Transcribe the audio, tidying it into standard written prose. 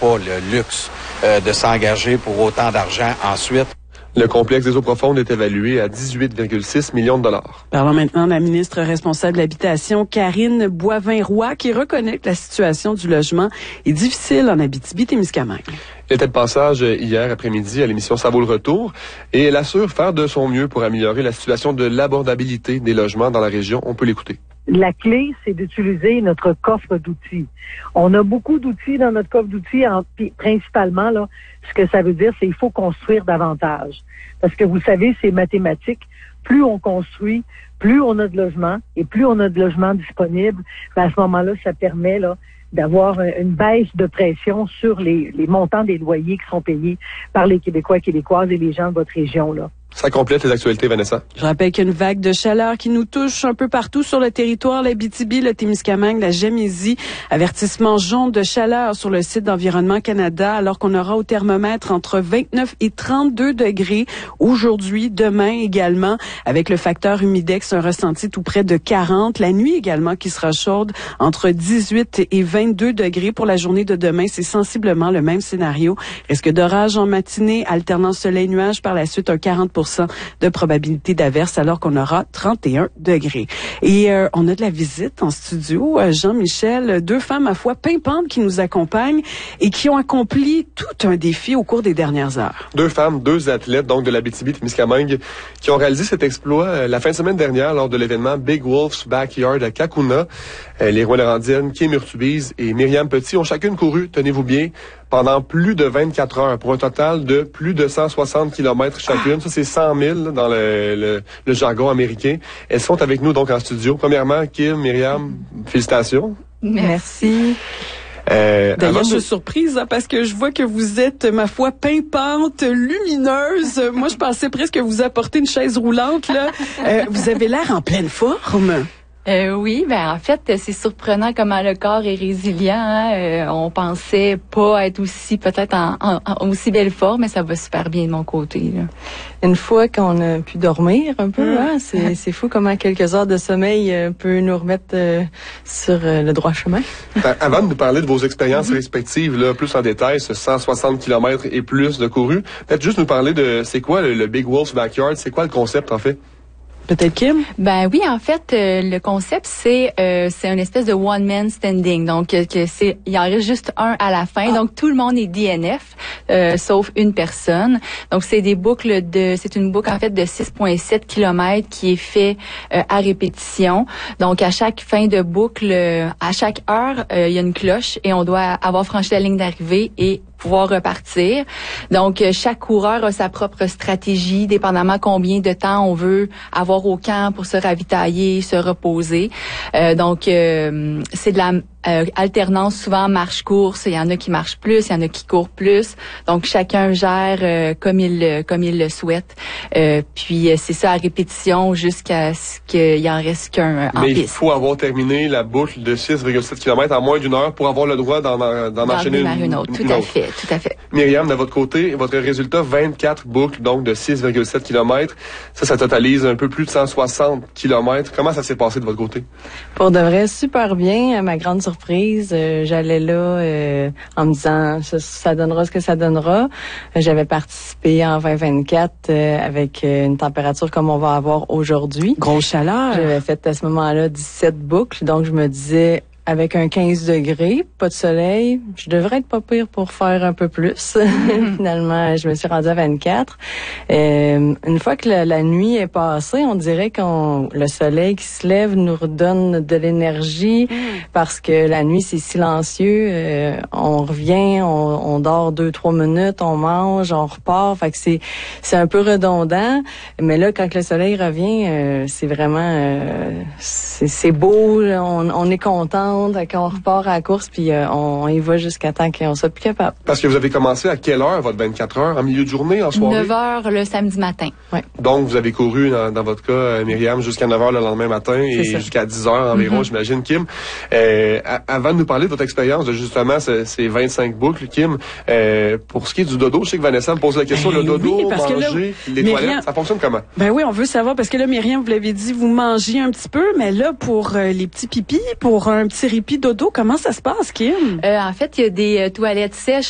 pas le luxe de s'engager pour autant d'argent ensuite. Le complexe des eaux profondes est évalué à 18,6 millions de dollars. Parlons maintenant de la ministre responsable de l'Habitation, Karine Boivin-Roy, qui reconnaît que la situation du logement est difficile en Abitibi-Témiscamingue. Elle était de passage hier après-midi à l'émission Ça vaut le retour et elle assure faire de son mieux pour améliorer la situation de l'abordabilité des logements dans la région. On peut l'écouter. La clé, c'est d'utiliser notre coffre d'outils. On a beaucoup d'outils dans notre coffre d'outils, principalement, là, ce que ça veut dire, c'est qu'il faut construire davantage. Parce que vous savez, c'est mathématique. Plus on construit, plus on a de logements, et plus on a de logements disponibles, à ce moment-là, ça permet là d'avoir une baisse de pression sur les montants des loyers qui sont payés par les Québécois et Québécoises et les gens de votre région, là. Ça complète les actualités, Vanessa. Je rappelle qu'il y a une vague de chaleur qui nous touche un peu partout sur le territoire, l'Abitibi, le Témiscamingue, la Gamésie. Avertissement jaune de chaleur sur le site d'Environnement Canada, alors qu'on aura au thermomètre entre 29 et 32 degrés aujourd'hui, demain également, avec le facteur humidex, un ressenti tout près de 40. La nuit également qui sera chaude, entre 18 et 22 degrés. Pour la journée de demain, c'est sensiblement le même scénario. Risque d'orage en matinée, alternance soleil-nuage, par la suite un 40% de probabilité d'averse alors qu'on aura 31 degrés. Et on a de la visite en studio. Jean-Michel, deux femmes à foi pimpantes qui nous accompagnent et qui ont accompli tout un défi au cours des dernières heures. Deux femmes, deux athlètes donc de l'Abitibi-Témiscamingue qui ont réalisé cet exploit la fin de semaine dernière lors de l'événement Big Wolf's Backyard à Kakuna. Les Rouyn-Laurentiennes, Kim Urtubise et Myriam Petit ont chacune couru, tenez-vous bien, pendant plus de 24 heures pour un total de plus de 160 km chacune. Ça, c'est 100 000 dans le jargon américain. Elles sont avec nous donc en studio. Premièrement, Kim, Myriam, félicitations. Merci. D'ailleurs, je suis surprise parce que je vois que vous êtes, ma foi, pimpante, lumineuse. Moi, je pensais presque vous apporter une chaise roulante, là. Vous avez l'air en pleine forme. Oui, en fait, c'est surprenant comment le corps est résilient. Hein? On pensait pas être aussi, peut-être en aussi belle forme, mais ça va super bien de mon côté, là. Une fois qu'on a pu dormir un peu, hein, c'est fou comment quelques heures de sommeil peut nous remettre sur le droit chemin. Avant de nous parler de vos expériences respectives, là, plus en détail, ce 160 km et plus de couru, peut-être juste nous parler de c'est quoi le Big Wolf's Backyard, c'est quoi le concept en fait? Peut-être Kim? Oui, en fait, le concept, c'est une espèce de one-man standing. Donc, il en reste juste un à la fin. Donc, tout le monde est DNF, sauf une personne. Donc, c'est une boucle, en fait, de 6,7 km qui est fait à répétition. Donc, à chaque fin de boucle, à chaque heure, il y a une cloche et on doit avoir franchi la ligne d'arrivée et pouvoir repartir. Donc, chaque coureur a sa propre stratégie, dépendamment combien de temps on veut avoir au camp pour se ravitailler, se reposer. Donc, c'est de la alternance, souvent marche-course. Il y en a qui marchent plus, il y en a qui courent plus. Donc, chacun gère comme il le souhaite. Puis, c'est ça à répétition jusqu'à ce qu'il en reste qu'un en piste. Mais il faut avoir terminé la boucle de 6,7 km en moins d'une heure pour avoir le droit d'en enchaîner une autre. Tout à fait. Myriam, de votre côté, votre résultat, 24 boucles, donc de 6,7 km. Ça totalise un peu plus de 160 km. Comment ça s'est passé de votre côté? Pour de vrai, super bien. À ma grande surprise, j'allais là en me disant ça donnera ce que ça donnera. J'avais participé en 2024 avec une température comme on va avoir aujourd'hui. Grosse chaleur. J'avais fait à ce moment-là 17 boucles, donc je me disais avec un 15 degrés, pas de soleil, je devrais être pas pire pour faire un peu plus. Finalement, je me suis rendue à 24. Une fois que la nuit est passée, on dirait le soleil qui se lève nous redonne de l'énergie parce que la nuit, c'est silencieux. On revient, on dort 2-3 minutes, on mange, on repart. Fait que c'est un peu redondant. Mais là, quand le soleil revient, c'est vraiment... c'est beau, on est content. Quand on repart à la course, puis on y va jusqu'à temps qu'on soit plus capable. Parce que vous avez commencé à quelle heure, votre 24 heures? En milieu de journée, en soirée? 9 heures le samedi matin. Ouais. Donc, vous avez couru, dans votre cas, Myriam, jusqu'à 9 heures le lendemain matin et jusqu'à 10 heures environ, j'imagine, Kim. Avant de nous parler de votre expérience de justement ces 25 boucles, Kim, pour ce qui est du dodo, je sais que Vanessa me pose la question, le dodo, manger, les toilettes, ça fonctionne comment? Oui, on veut savoir, parce que là, Myriam, vous l'avez dit, vous mangez un petit peu, mais là, pour les petits pipis, pour un petit répit dodo, comment ça se passe, Kim? En fait, il y a des toilettes sèches